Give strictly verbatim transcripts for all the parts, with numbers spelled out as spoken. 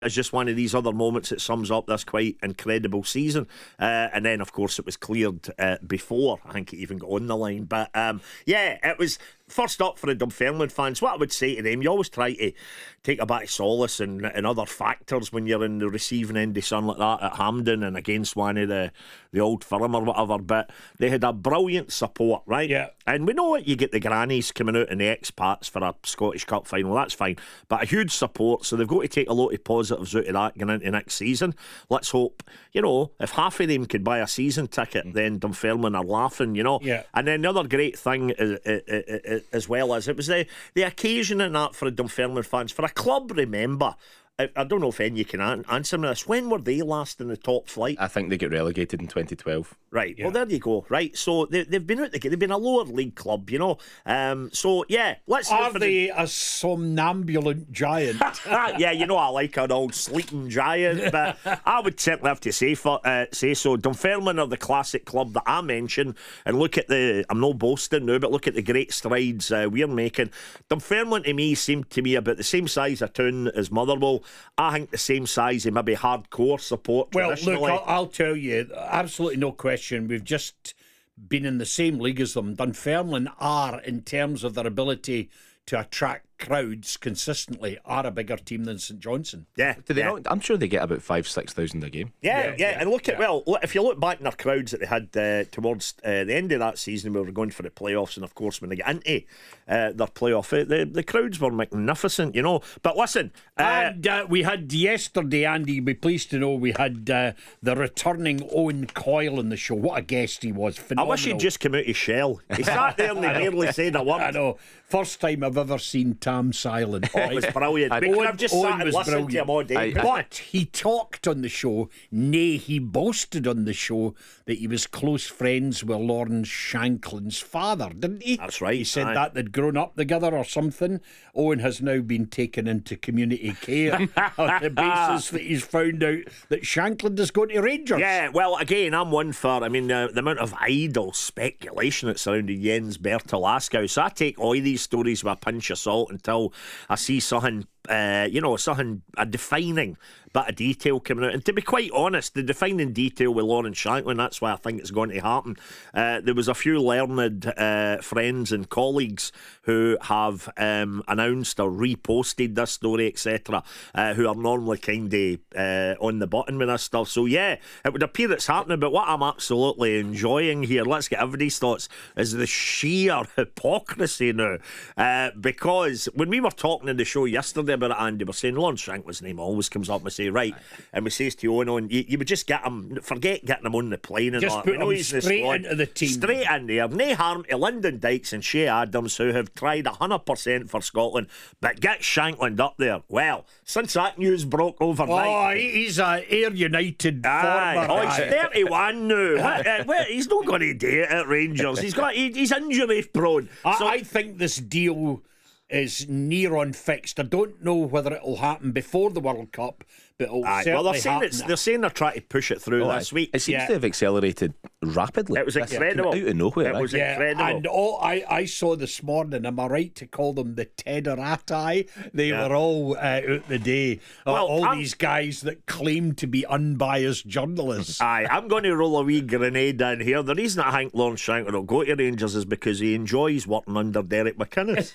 It's just one of these other moments that sums up this quite incredible season. Uh, and then, of course, it was cleared uh, before I think it even got on the line. But um, yeah, it was first up for the Dunfermline fans. What I would say to them, you always try to take a bit of solace in, in other factors when you're in the receiving end of something like that at Hampden and against one of the, the old firm or whatever. But they had a brilliant support, right? Yeah. And we know what you get the grannies coming out and the expats for a Scottish Cup final, that's fine. But a huge support, so they've got to take a lot of positives out of that going into next season. Let's hope, you know, if half of them could buy a season ticket, mm. then Dunfermline are laughing, you know. Yeah. And then the other great thing is, is, is, as well as it was the, the occasion in that for the Dunfermline fans. For a club, remember, I, I don't know if any you can an- answer me this. When were they last in the top flight? I think they get relegated in twenty twelve. Right, yeah. well there you go. Right, so they, they've been out the they've been a lower league club, you know. Um, so yeah, let's. Are they the... a somnambulant giant? Yeah, you know I like an old sleeping giant, but I would certainly have to say for uh, say so. Dunfermline are the classic club that I mentioned, and look at the. I'm no boasting now, but look at the great strides uh, we're making. Dunfermline to me seemed to me about the same size of town as Motherwell. I think the same size of maybe hardcore support. Well, look, I'll, I'll tell you, absolutely no question. We've just been in the same league as them. Dunfermline are, in terms of their ability to attract crowds consistently, are a bigger team than St Johnstone. Yeah, Do they yeah. not? I'm sure they get about five, six thousand a game. Yeah, yeah, Yeah, yeah, yeah, and look at yeah. well, look, if you look back in their crowds that they had uh, towards uh, the end of that season, we were going for the playoffs, and of course when they get into uh, their playoff, uh, the the crowds were magnificent, you know. But listen, uh, And uh, we had yesterday, Andy, you'll be pleased to know, we had uh, the returning Owen Coyle on the show. What a guest he was! I Phenomenal. wish he'd just come out his shell. He sat there and he barely said a word. I know. First time I've ever seen Tam silent. Oh, it was brilliant. We Owen- could have just Owen sat and was listened to him all day. I- But he talked on the show, nay, he boasted on the show that he was close friends with Lawrence Shanklin's father, didn't he? That's right, He said aye. that they'd grown up together or something. Owen has now been taken into community care on the basis that he's found out that Shanklin is going to Rangers. Yeah, well, again, I'm one for, I mean, uh, the amount of idle speculation that surrounded Jens Bertolaskau. So I take all these stories with a pinch of salt until I see something, uh, you know, something, a defining bit of detail coming out. And to be quite honest, the defining detail with Lawrence Shanklin, that's why I think it's going to happen. Uh, there was a few learned uh, friends and colleagues who have um, announced or reposted this story, et cetera, uh, who are normally kind of uh, on the button with this stuff. So yeah, it would appear it's happening, but what I'm absolutely enjoying here, let's get everybody's thoughts, is the sheer hypocrisy now. Uh, because when we were talking in the show yesterday about it, Andy, we were saying Lawrence Shanklin's name always comes up, and we say, right, and we says to Owen, on, you, you would just get him, forget getting him on the plane and Just all that. put We know him he's in the straight squad. into the team. Straight in there. No harm to Lyndon Dykes and Shea Adams, who have tried one hundred percent for Scotland, but get Shankland up there. Well, since that news broke overnight. Oh, he- he's a Air United Aye. former. Oh, he's aye. thirty-one now. What, uh, what, he's not going to do it at Rangers. He's got he, he's injury prone. I, So- I think this deal is near on fixed. I don't know whether it'll happen before the World Cup, but it'll Aye, certainly well, they're saying, happen. it's, they're saying they're trying to push it through Oh, this it- week. It seems Yeah. to have accelerated rapidly. It was This came incredible. out of nowhere. It eh? was Yeah, incredible. and all I, I saw this morning, am I right to call them the Tederati? They Yeah. were all uh, out the day. Uh, Well, all I'm- these guys that claim to be unbiased journalists. Aye, I'm going to roll a wee grenade down here. The reason I think Lawrence Shankland will go to Rangers is because he enjoys working under Derek McInnes.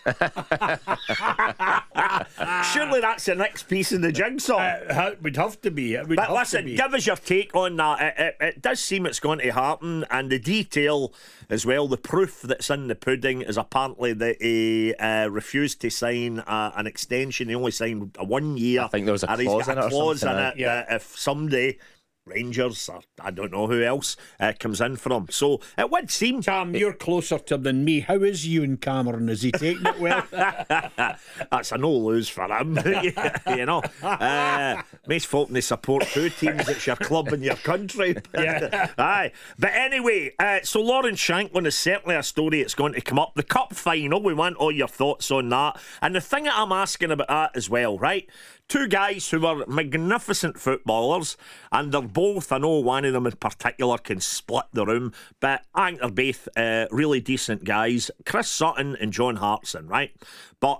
Surely that's the next piece in the jigsaw. Uh, it would have to be. It would But have listen, to be. give us your take on that. It, it, it does seem it's going to happen, and the detail as well, the proof that's in the pudding is apparently that he uh, refused to sign uh, an extension. He only signed a one year. I think there was a and he's clause got in it a or clause in something, it yeah. that if someday Rangers or I don't know who else uh, comes in for him. So it would seem. Tam, you're closer to him than me. How is Ewan Cameron? Is he taking it well? That's a no lose for him. You know, uh, most folk they support two teams. It's your club and your country. Yeah. Aye. But anyway, uh, so Lawrence Shanklin is certainly a story that's going to come up. The cup final, we want all your thoughts on that. And the thing that I'm asking about that as well, right? Two guys who were magnificent footballers, and they're both, I know one of them in particular can split the room, but I think they're both uh, really decent guys. Chris Sutton and John Hartson, right? But if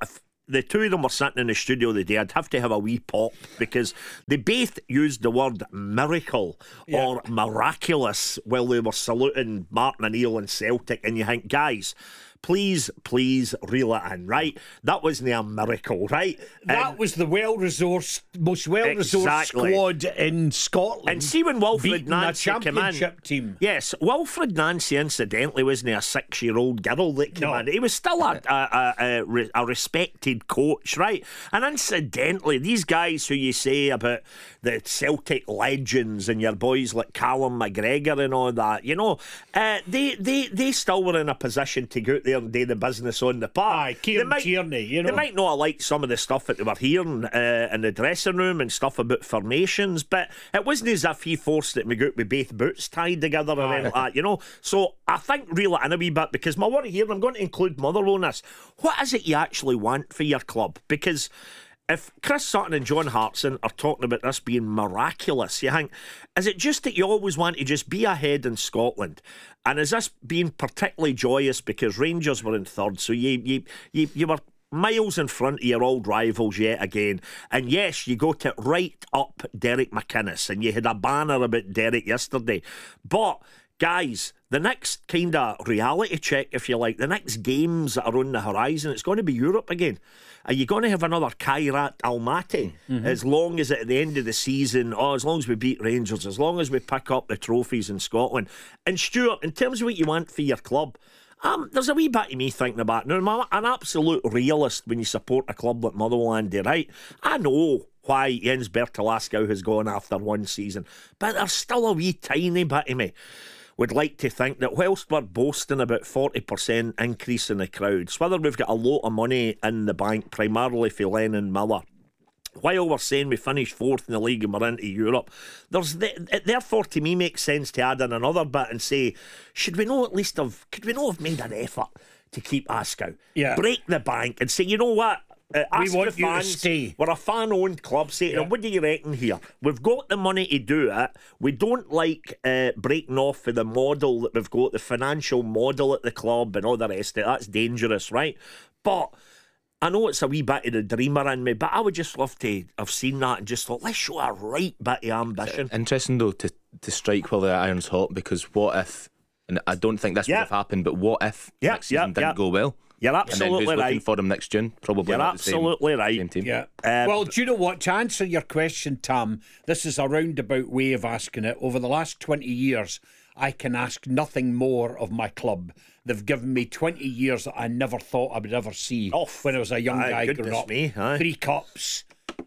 the two of them were sitting in the studio the day, I'd have to have a wee pop because they both used the word miracle Yeah. or miraculous while they were saluting Martin O'Neill and Celtic, and you think, guys, please, please reel it in, right? That wasn't a miracle, right? That And- was the well-resourced, most well-resourced Exactly. squad in Scotland. And see when Wilfred beating Nancy a came in. championship team. Yes, Wilfred Nancy, incidentally, wasn't a six-year-old girl that came No. in. He was still a, a, a, a, re- a respected coach, right? And incidentally, these guys who you say about the Celtic legends and your boys like Callum McGregor and all that, you know, uh, they, they, they still were in a position to go out there and do the business on the park. Aye, Kieran They might- Tierney, you know. They might not have liked some of the stuff that they were hearing uh, in the dressing room and stuff about formations, but it wasn't as if he forced it to go out with both boots tied together and anything like that, you know. So I think reel it in a wee bit, because my worry here, I'm going to include Mother on this. What is it you actually want for your club? Because if Chris Sutton and John Hartson are talking about this being miraculous, you think, is it just that you always want to just be ahead in Scotland? And is this being particularly joyous because Rangers were in third, so you you you, you were miles in front of your old rivals yet again? And yes, you got it right up Derek McInnes, and you had a banner about Derek yesterday. But guys, the next kind of reality check, if you like, the next games that are on the horizon, it's going to be Europe again. Are you going to have another Kairat Almaty as long as at the end of the season, oh, as long as we beat Rangers, as long as we pick up the trophies in Scotland? And Stuart, in terms of what you want for your club, um, there's a wee bit of me thinking about, now, I'm an absolute realist when you support a club like Motherland, right? I know why Jens Bertolaskau has gone after one season, but there's still a wee tiny bit of me would like to think that whilst we're boasting about forty percent increase in the crowds, whether we've got a lot of money in the bank, primarily for Lennon Miller, while we're saying we finished fourth in the league and we're into Europe, there's the, it therefore to me makes sense to add in another bit and say, should we not at least have, could we not have made an effort to keep Ascow? Yeah. Break the bank and say, you know what? Uh, We ask want the you to fans, stay. We're a fan-owned club. Say, Yeah. what do you reckon here? We've got the money to do it. We don't like uh, breaking off for the model that we've got, the financial model at the club and all the rest of it. That's dangerous, right? But I know it's a wee bit of the dreamer in me, but I would just love to have seen that and just thought, let's show a right bit of ambition. Interesting though to to strike while the iron's hot, because what if? And I don't think this Yeah. would have happened, but what if Yeah, next season yeah, didn't yeah. go well? You're And then absolutely who's looking right. for him next June? Probably You're not the same- absolutely right. same team. Yeah. Uh, well, do you know what? To answer your question, Tam, this is a roundabout way of asking it. Over the last twenty years, I can ask nothing more of my club. They've given me twenty years that I never thought I would ever see Oh, when I was a young aye, guy goodness growing up. me, aye. Three cups,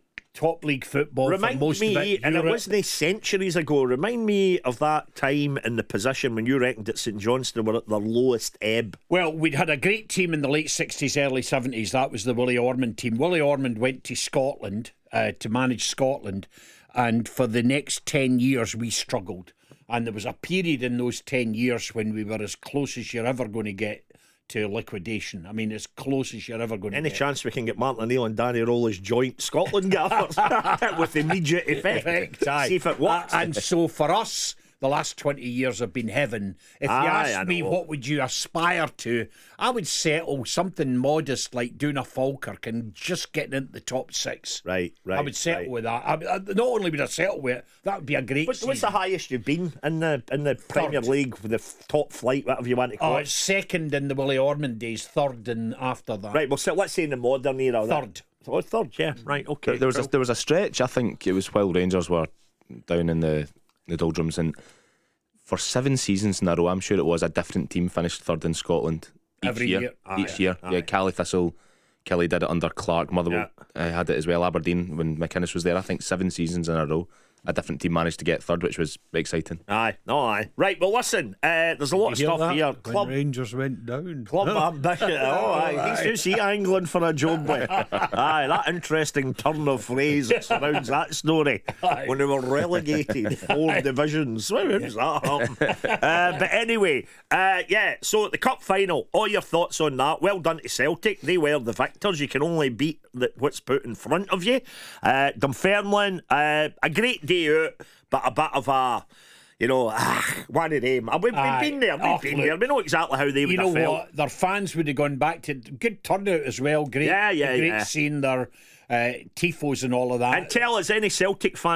top league football Remind for most me, of it. and it Europe. wasn't centuries ago, remind me of that time in the position when you reckoned that St Johnstone were at their lowest ebb. Well, we'd had a great team in the late sixties, early seventies. That was the Willie Ormond team. Willie Ormond went to Scotland uh, to manage Scotland, and for the next ten years we struggled. And there was a period in those ten years when we were as close as you're ever going to get to liquidation. I mean, as close as you're ever going to Any get. chance we can get Martin O'Neill and Danny Roll as joint Scotland gaffers with immediate effect? Effect, aye. See if it works. Uh, and so for us, the last twenty years have been heaven. If Aye, you I ask me know. what would you aspire to, I would settle something modest like doing a Falkirk and just getting into the top six. Right, right. I would settle right. with that. I, I, not only would I settle with it, that would be a great What, season. what's the highest you've been in the in the Premier League with the f- top flight, whatever you want to call Oh, it? it's second in the Willie Ormond days, third and after that. Right, well, so let's say in the modern era. that- Third. Oh, third, yeah. Right, okay. There was a, cool. there was a stretch. I think it was while Rangers were down in the the doldrums, and for seven seasons in a row, I'm sure it was, a different team finished third in Scotland each Every year. year. Each Aye, year, aye. yeah. Cally Thistle, Kelly did it under Clark. Motherwell uh, had it as well. Aberdeen when McInnes was there. I think seven seasons in a row, a different team managed to get third, which was exciting. Aye, no, aye. Right, well, listen, uh, there's a lot of You hear stuff that? here. When Club Rangers went down. Club ambition. Oh, aye. He's just he angling for a job with. Aye, that interesting turn of phrase that surrounds that story. Aye. When they were relegated four divisions. When does that happen? uh, but anyway, uh, yeah, so the cup final, all your thoughts on that? Well done to Celtic. They were the victors. You can only beat the, what's put in front of you. Uh, Dunfermline, uh, a great day out, but a bit of a... You know, ah, one of them. We've, we've Aye. been there. We've Oh, been look, there. We know exactly how they would You know have felt. what? Their fans would have gone back to good turnout as well. Great, Yeah, yeah, great yeah. seeing their uh, tifos and all of that. And tell us, any Celtic fans